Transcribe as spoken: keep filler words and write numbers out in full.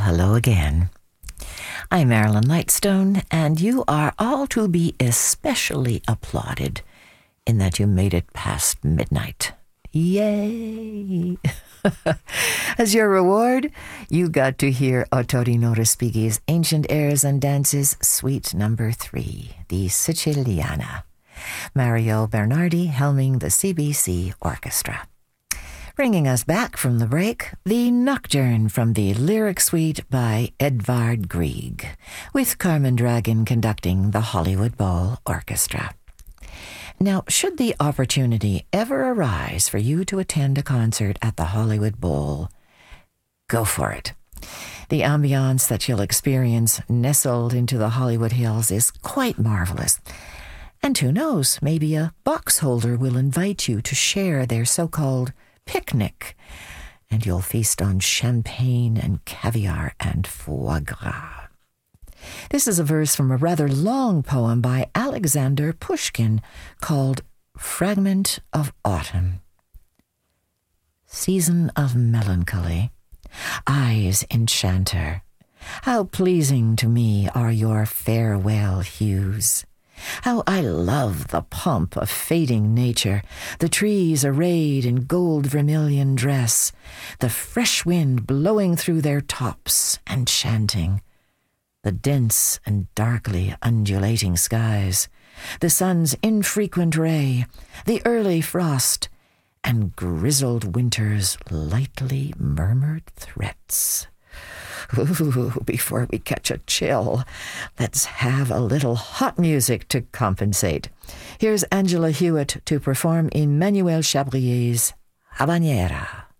hello again. I'm Marilyn Lightstone, and you are all to be especially applauded in that you made it past midnight. Yay! As your reward, you got to hear Ottorino Respighi's Ancient Airs and Dances, Suite Number Three, the Siciliana. Mario Bernardi helming the C B C Orchestra. Bringing us back from the break, the Nocturne from the Lyric Suite by Edvard Grieg, with Carmen Dragon conducting the Hollywood Bowl Orchestra. Now, should the opportunity ever arise for you to attend a concert at the Hollywood Bowl, go for it. The ambiance that you'll experience nestled into the Hollywood Hills is quite marvelous. And who knows, maybe a box holder will invite you to share their so-called picnic, and you'll feast on champagne and caviar and foie gras. This is a verse from a rather long poem by Alexander Pushkin called Fragment of Autumn. Season of melancholy, eyes enchanter, how pleasing to me are your farewell hues. How I love the pomp of fading nature, the trees arrayed in gold vermilion dress, the fresh wind blowing through their tops and chanting, the dense and darkly undulating skies, the sun's infrequent ray, the early frost, and grizzled winter's lightly murmured threats. Ooh, before we catch a chill, let's have a little hot music to compensate. Here's Angela Hewitt to perform Emmanuel Chabrier's Habanera.